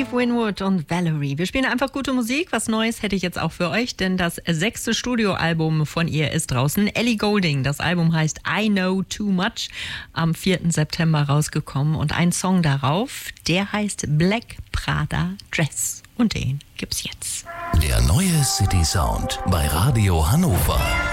Dave Winwood und Valerie. Wir spielen einfach gute Musik. Was Neues hätte ich jetzt auch für euch, denn das 6. Studioalbum von ihr ist draußen. Ellie Goulding. Das Album heißt I Know Too Much. Am 4. September rausgekommen. Und ein Song darauf, der heißt Black Prada Dress. Und den gibt's jetzt. Der neue City Sound bei Radio Hannover.